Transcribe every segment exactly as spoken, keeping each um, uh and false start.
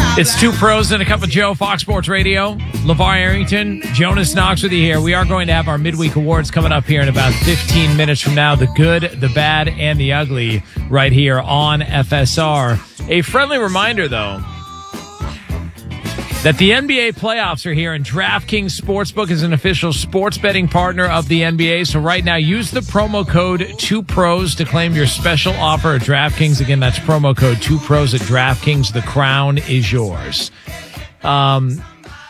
It's Two Pros and a Cup of Joe, Fox Sports Radio. LeVar Arrington, Jonas Knox with you here. We are going to have our midweek awards coming up here in about fifteen minutes from now. The good, the bad, and the ugly right here on F S R. A friendly reminder, though, that the N B A playoffs are here, and DraftKings Sportsbook is an official sports betting partner of the N B A. So right now, use the promo code two pros to claim your special offer at DraftKings. Again, that's promo code two pros at DraftKings. The crown is yours. Um,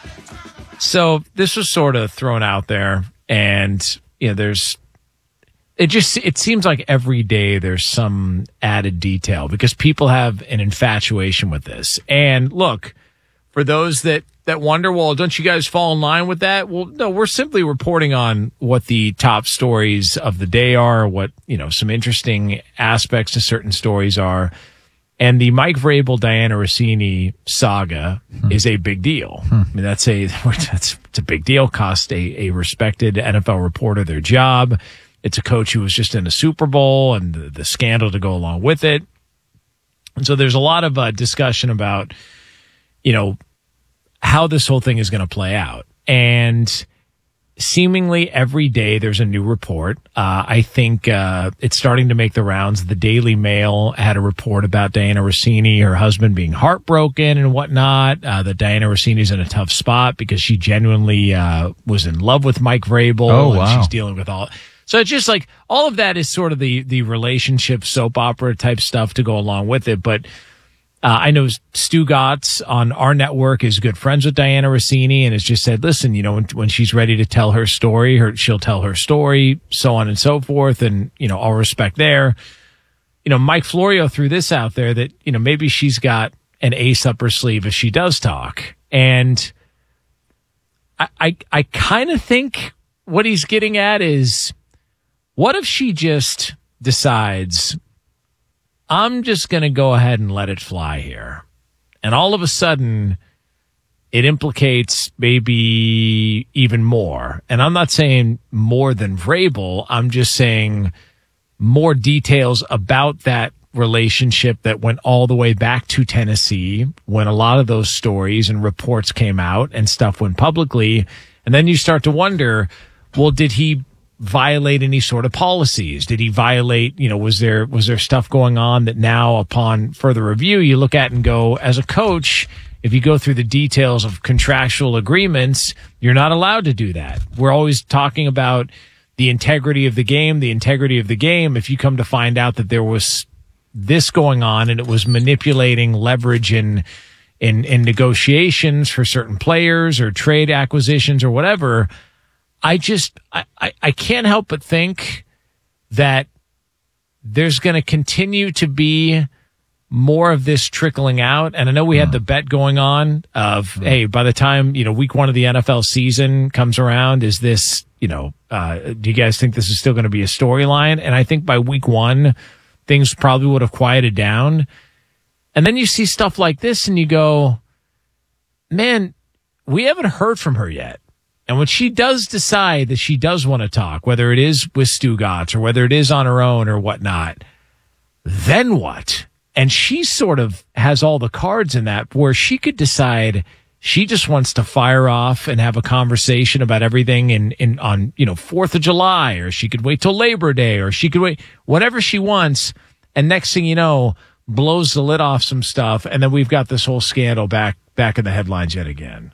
so this was sort of thrown out there, and you know, there's it just it seems like every day there's some added detail because people have an infatuation with this. And look, for those that, that wonder, well, don't you guys fall in line with that? Well, no, we're simply reporting on what the top stories of the day are, what, you know, some interesting aspects to certain stories are. And the Mike Vrabel, Diana Rossini saga hmm. is a big deal. Hmm. I mean, that's a, that's it's a big deal. Cost a, a respected N F L reporter their job. It's a coach who was just in a Super Bowl and the, the scandal to go along with it. And so there's a lot of uh, discussion about, you know, how this whole thing is going to play out. And seemingly every day there's a new report. Uh, I think uh, it's starting to make the rounds. The Daily Mail had a report about Diana Rossini, her husband being heartbroken and whatnot, uh, that Diana Rossini's in a tough spot because she genuinely uh, was in love with Mike Vrabel. Oh, wow. And she's dealing with all... So it's just like all of that is sort of the, the relationship soap opera type stuff to go along with it. But Uh, I know Stu Gatz on our network is good friends with Diana Rossini and has just said, listen, you know, when, when she's ready to tell her story, her, she'll tell her story, so on and so forth. And, you know, all respect there. You know, Mike Florio threw this out there that, you know, maybe she's got an ace up her sleeve if she does talk. And I, I, I kind of think what he's getting at is, what if she just decides, I'm just going to go ahead and let it fly here. And all of a sudden, it implicates maybe even more. And I'm not saying more than Vrabel. I'm just saying more details about that relationship that went all the way back to Tennessee when a lot of those stories and reports came out and stuff went publicly. And then you start to wonder, well, did he violate any sort of policies? Did he violate, you know, was there, was there stuff going on that now upon further review, you look at and go, as a coach, if you go through the details of contractual agreements, you're not allowed to do that. We're always talking about the integrity of the game, the integrity of the game. If you come to find out that there was this going on and it was manipulating leverage in, in, in negotiations for certain players or trade acquisitions or whatever, I just, I, I, I can't help but think that there's going to continue to be more of this trickling out. And I know we had the bet going on of, hey, by the time, you know, week one of the N F L season comes around, is this, you know, uh, do you guys think this is still going to be a storyline? And I think by week one, things probably would have quieted down. And then you see stuff like this and you go, man, we haven't heard from her yet. And when she does decide that she does want to talk, whether it is with Stu Gatz or whether it is on her own or whatnot, then what? And she sort of has all the cards in that where she could decide she just wants to fire off and have a conversation about everything in, in on, you know, fourth of July, or she could wait till Labor Day, or she could wait, whatever she wants. And next thing you know, blows the lid off some stuff. And then we've got this whole scandal back, back in the headlines yet again.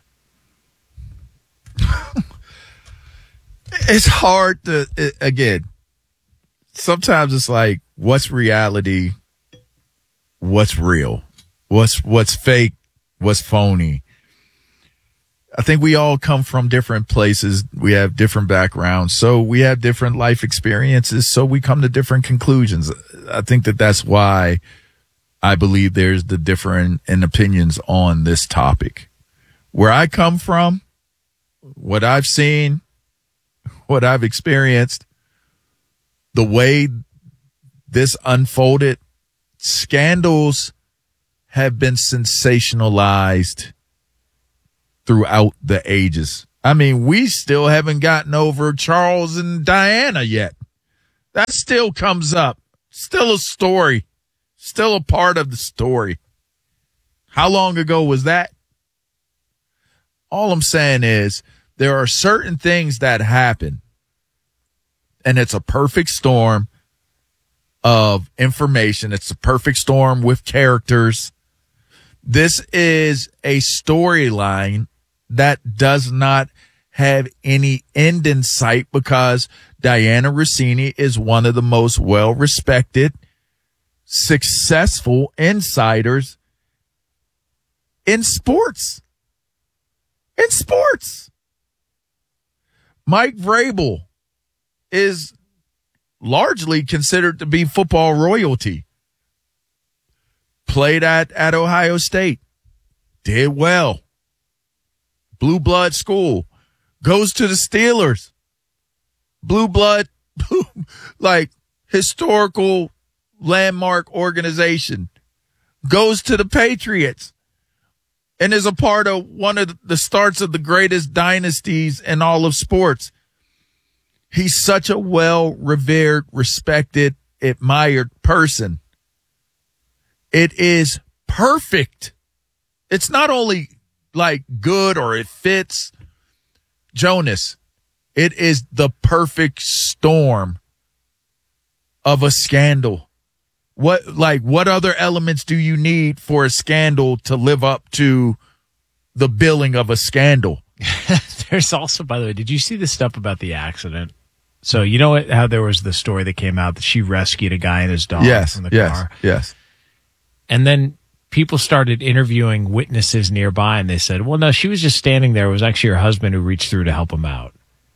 It's hard to, it, again, sometimes it's like, what's reality? What's real? What's, what's fake? What's phony? I think we all come from different places. We have different backgrounds. So we have different life experiences. So we come to different conclusions. I think that that's why I believe there's the different in opinions on this topic. Where I come from, what I've seen, what I've experienced, the way this unfolded, scandals have been sensationalized throughout the ages. I mean, we still haven't gotten over Charles and Diana yet. That still comes up. Still a story. Still a part of the story. How long ago was that? All I'm saying is there are certain things that happen, and it's a perfect storm of information. It's a perfect storm with characters. This is a storyline that does not have any end in sight because Diana Russini is one of the most well-respected, successful insiders in sports. In sports. Mike Vrabel is largely considered to be football royalty. Played at, at Ohio State. Did well. Blue blood school. Goes to the Steelers. Blue blood, like historical landmark organization. Goes to the Patriots. And is a part of one of the starts of the greatest dynasties in all of sports. He's such a well-revered, respected, admired person. It is perfect. It's not only like good or it fits, Jonas, it is the perfect storm of a scandal. What, like, what other elements do you need for a scandal to live up to the billing of a scandal? There's also, by the way, did you see the stuff about the accident? So you know what, how there was the story that came out that she rescued a guy and his dog yes, from the yes, car? Yes. And then people started interviewing witnesses nearby, and they said, well, no, she was just standing there. It was actually her husband who reached through to help him out.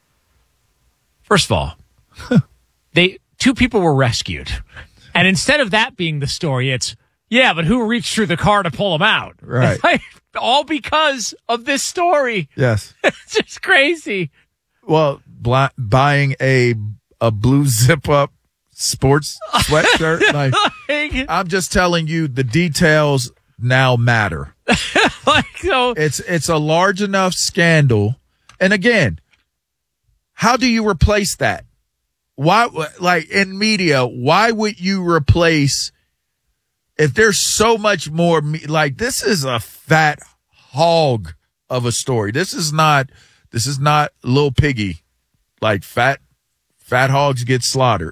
First of all, they two people were rescued. And instead of that being the story, it's, yeah, but who reached through the car to pull him out? Right. Like, all because of this story. Yes. It's just crazy. Well, bl- buying a a blue zip-up sports sweatshirt, like, like, I'm just telling you, the details now matter. like so, It's it's a large enough scandal. And again, how do you replace that? Why, like in media, why would you replace if there's so much more? Like, this is a fat hog of a story. This is not, this is not Lil Piggy. Like, fat, fat hogs get slaughtered.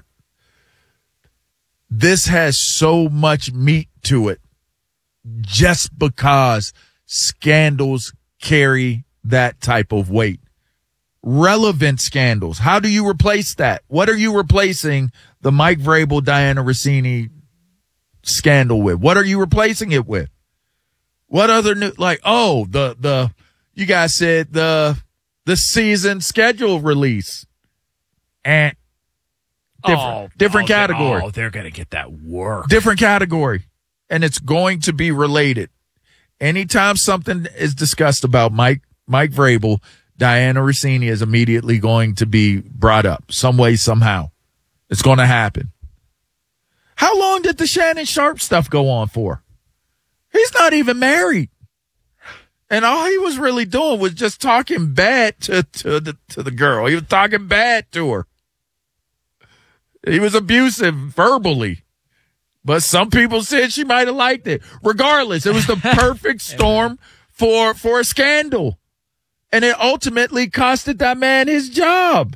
This has so much meat to it just because scandals carry that type of weight. Relevant scandals. How do you replace that? What are you replacing the Mike Vrabel, Diana Russini scandal with? What are you replacing it with? What other new, like, oh, the, the, you guys said the, the season schedule release. And different, oh, different oh, category. Oh, they're going to get that work. Different category. And it's going to be related. Anytime something is discussed about Mike, Mike Vrabel, Diana Russini is immediately going to be brought up some way, somehow. It's going to happen. How long did the Shannon Sharp stuff go on for? He's not even married. And all he was really doing was just talking bad to, to the, to the girl. He was talking bad to her. He was abusive verbally. But some people said she might have liked it. Regardless, it was the perfect storm for, for a scandal. And it ultimately costed that man his job.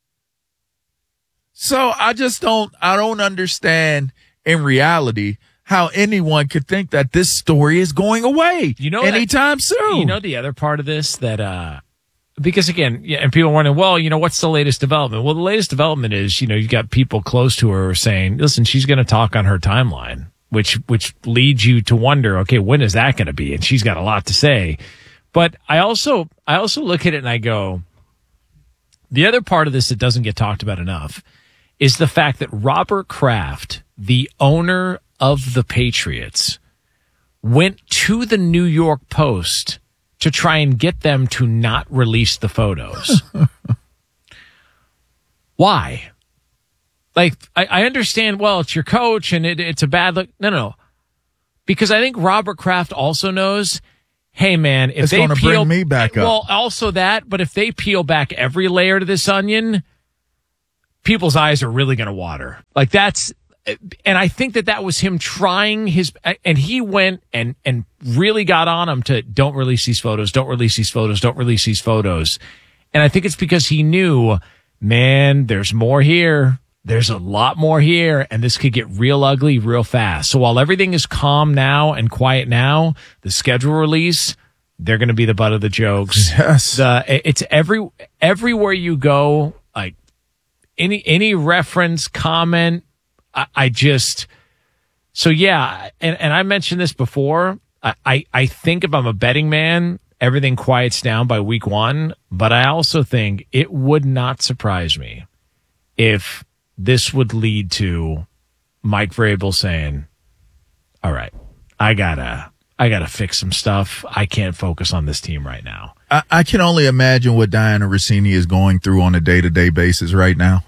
So I just don't, I don't understand in reality how anyone could think that this story is going away you know anytime that, soon. You know the other part of this that, uh, because again, yeah, and people are wondering, well, you know, what's the latest development? Well, the latest development is, you know, you got people close to her saying, listen, she's going to talk on her timeline, which, which leads you to wonder, okay, when is that going to be? And she's got a lot to say. But I also, I also look at it and I go, the other part of this that doesn't get talked about enough is the fact that Robert Kraft, the owner of the Patriots, went to the New York Post to try and get them to not release the photos. Why? Like, I, I understand, well, it's your coach and it, it's a bad look. No, no, no. Because I think Robert Kraft also knows, hey, man, if it's they gonna peel bring me back up. Well, also that, but if they peel back every layer to this onion, people's eyes are really going to water. Like, that's, and I think that that was him trying his, and he went and, and really got on him to don't release these photos, don't release these photos, don't release these photos. And I think it's because he knew, man, there's more here. There's a lot more here, and this could get real ugly real fast. So while everything is calm now and quiet now, the schedule release, they're going to be the butt of the jokes. Yes. The, it's every, everywhere you go, like any, any reference, comment, I, I just, so yeah. And, and I mentioned this before. I, I, I think if I'm a betting man, everything quiets down by week one, but I also think it would not surprise me if this would lead to Mike Vrabel saying, all right, I gotta, I gotta fix some stuff. I can't focus on this team right now. I, I can only imagine what Diana Rossini is going through on a day-to-day basis right now.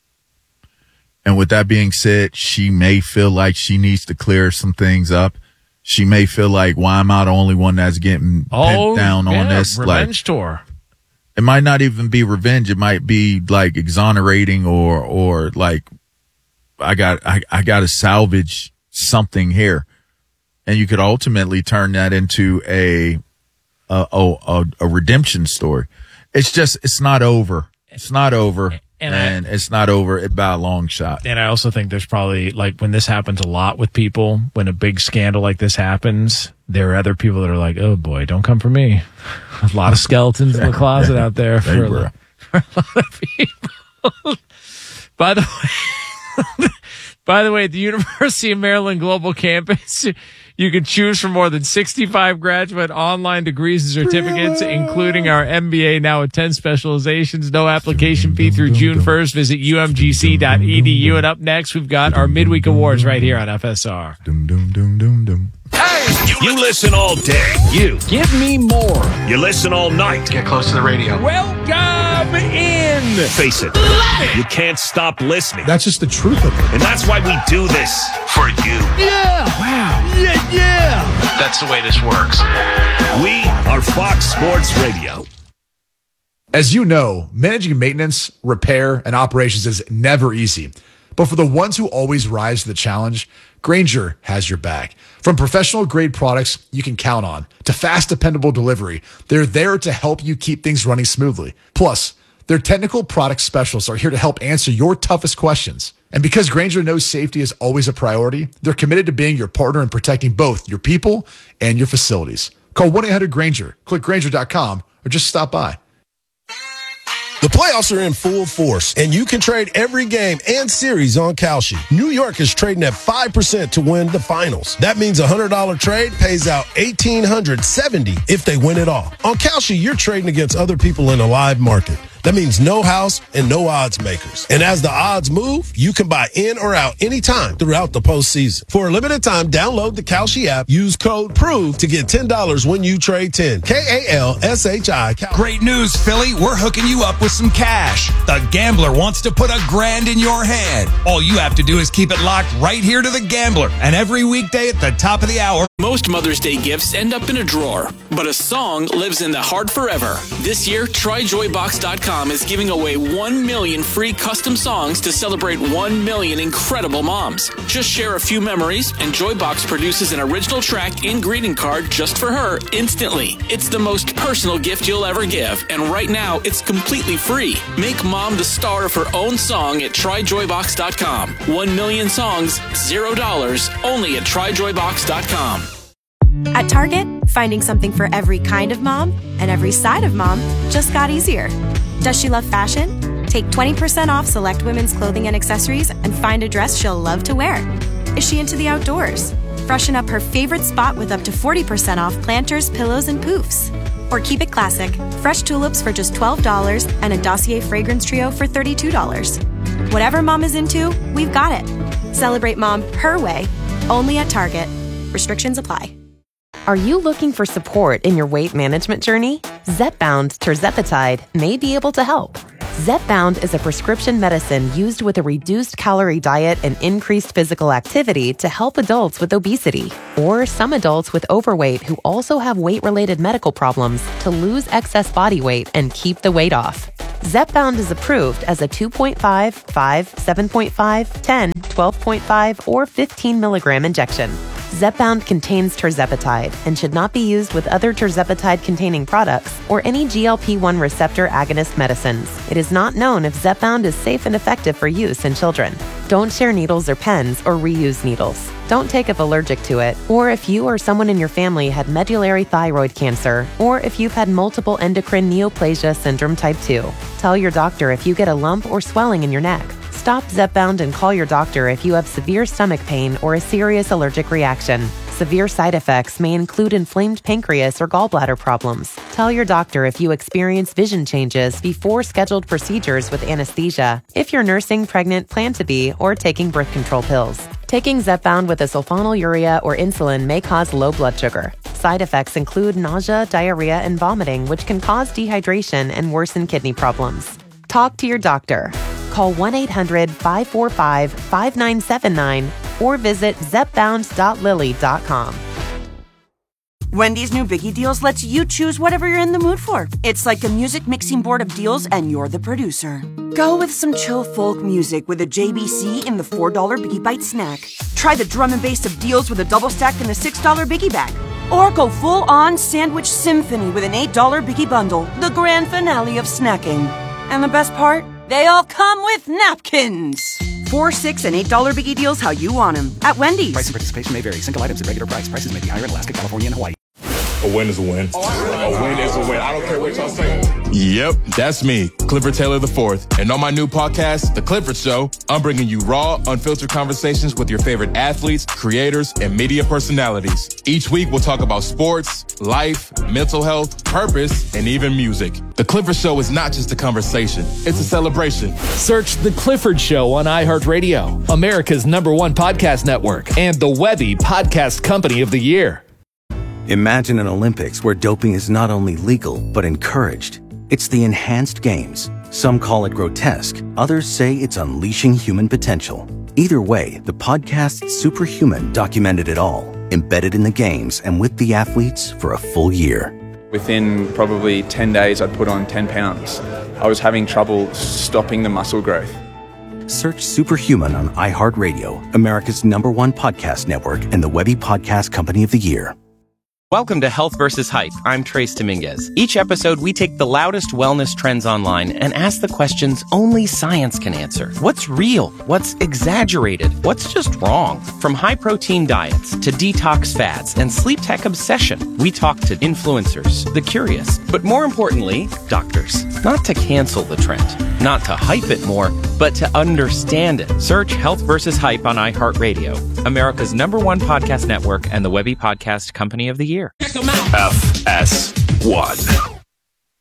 And with that being said, she may feel like she needs to clear some things up. She may feel like, why am I the only one that's getting oh, pinned down yeah, on this? Revenge like, tour. It might not even be revenge. It might be like exonerating or, or like, I got, I, I got to salvage something here. And you could ultimately turn that into a, a, a, a redemption story. It's just, it's not over. It's not over. And, and I, it's not over by a long shot. And I also think there's probably, like, when this happens a lot with people, when a big scandal like this happens, there are other people that are like, oh boy, don't come for me. A lot of skeletons in the closet out there for, a lot, for a lot of people. By the way, by the way, at the University of Maryland Global Campus, you can choose from more than sixty-five graduate online degrees and certificates, including our M B A now with ten specializations. No application fee through June first. Visit U M G C dot E D U. And up next, we've got our midweek awards right here on F S R. Hey! You listen all day. You. Give me more. You listen all night. Get close to the radio. Welcome in. Face it. You can't stop listening. That's just the truth of it. And that's why we do this. For you. Yeah. Wow. Yeah, yeah. That's the way this works. We are Fox Sports Radio. As you know, managing maintenance, repair, and operations is never easy. But for the ones who always rise to the challenge, Grainger has your back. From professional-grade products you can count on to fast, dependable delivery, they're there to help you keep things running smoothly. Plus, their technical product specialists are here to help answer your toughest questions. And because Grainger knows safety is always a priority, they're committed to being your partner in protecting both your people and your facilities. Call one eight hundred Grainger, click Grainger dot com, or just stop by. The playoffs are in full force, and you can trade every game and series on Kalshi. New York is trading at five percent to win the finals. That means a one hundred dollars trade pays out one thousand eight hundred seventy dollars if they win it all. On Kalshi, you're trading against other people in a live market. That means no house and no odds makers. And as the odds move, you can buy in or out anytime throughout the postseason. For a limited time, download the Kalshi app, use code PROVE to get ten dollars when you trade ten. K A L S H I. Great news, Philly. We're hooking you up with some cash. The Gambler wants to put a grand in your hand. All you have to do is keep it locked right here to the Gambler. And every weekday at the top of the hour, most Mother's Day gifts end up in a drawer, but a song lives in the heart forever. This year, Try Joy Box dot com is giving away one million free custom songs to celebrate one million incredible moms. Just share a few memories, and Joybox produces an original track and greeting card just for her instantly. It's the most personal gift you'll ever give, and right now, it's completely free. Make mom the star of her own song at Try Joy Box dot com. One million songs, zero dollars, only at Try Joy Box dot com. At Target, finding something for every kind of mom and every side of mom just got easier. Does she love fashion? Take twenty percent off select women's clothing and accessories and find a dress she'll love to wear. Is she into the outdoors? Freshen up her favorite spot with up to forty percent off planters, pillows, and poofs. Or keep it classic. Fresh tulips for just twelve dollars and a Dossier fragrance trio for thirty-two dollars. Whatever mom is into, we've got it. Celebrate mom her way, only at Target. Restrictions apply. Are you looking for support in your weight management journey? Zepbound tirzepatide may be able to help. Zepbound is a prescription medicine used with a reduced calorie diet and increased physical activity to help adults with obesity or some adults with overweight who also have weight-related medical problems to lose excess body weight and keep the weight off. Zepbound is approved as a two point five, five, seven point five, ten, twelve point five, or fifteen milligram injection. Zepbound contains tirzepatide and should not be used with other tirzepatide-containing products or any G L P one receptor agonist medicines. It is not known if Zepbound is safe and effective for use in children. Don't share needles or pens or reuse needles. Don't take if allergic to it, or if you or someone in your family had medullary thyroid cancer, or if you've had multiple endocrine neoplasia syndrome type two. Tell your doctor if you get a lump or swelling in your neck. Stop Zepbound and call your doctor if you have severe stomach pain or a serious allergic reaction. Severe side effects may include inflamed pancreas or gallbladder problems. Tell your doctor if you experience vision changes before scheduled procedures with anesthesia, if you're nursing, pregnant, plan to be, or taking birth control pills. Taking Zepbound with a sulfonylurea or insulin may cause low blood sugar. Side effects include nausea, diarrhea, and vomiting, which can cause dehydration and worsen kidney problems. Talk to your doctor. Call one eight hundred, five four five, five nine seven nine or visit zepbound dot lilly dot com. Wendy's new Biggie Deals lets you choose whatever you're in the mood for. It's like a music mixing board of deals, and you're the producer. Go with some chill folk music with a J B C in the four dollar Biggie Bite snack. Try the drum and bass of deals with a double stack in the six dollar Biggie Bag. Or go full-on sandwich symphony with an eight dollar Biggie Bundle, the grand finale of snacking. And the best part? They all come with napkins. Four, six, and eight dollar Biggie Deals how you want them at Wendy's. Price and participation may vary. Single items at regular price. Prices may be higher in Alaska, California, and Hawaii. A win is a win. A win is a win. I don't care what y'all say. Yep, that's me, Clifford Taylor the fourth. And on my new podcast, The Clifford Show, I'm bringing you raw, unfiltered conversations with your favorite athletes, creators, and media personalities. Each week, we'll talk about sports, life, mental health, purpose, and even music. The Clifford Show is not just a conversation, it's a celebration. Search The Clifford Show on iHeartRadio, America's number one podcast network, and the Webby Podcast Company of the Year. Imagine an Olympics where doping is not only legal, but encouraged. It's the enhanced games. Some call it grotesque. Others say it's unleashing human potential. Either way, the podcast Superhuman documented it all, embedded in the games and with the athletes for a full year. Within probably ten days, I'd put on ten pounds. I was having trouble stopping the muscle growth. Search Superhuman on iHeartRadio, America's number one podcast network, and the Webby Podcast Company of the Year. Welcome to Health versus Hype. I'm Trace Dominguez. Each episode, we take the loudest wellness trends online and ask the questions only science can answer. What's real? What's exaggerated? What's just wrong? From high-protein diets to detox fads and sleep tech obsession, we talk to influencers, the curious, but more importantly, doctors. Not to cancel the trend, not to hype it more, but to understand it. Search Health versus Hype on iHeartRadio, America's number one podcast network, and the Webby Podcast Company of the Year. F S one.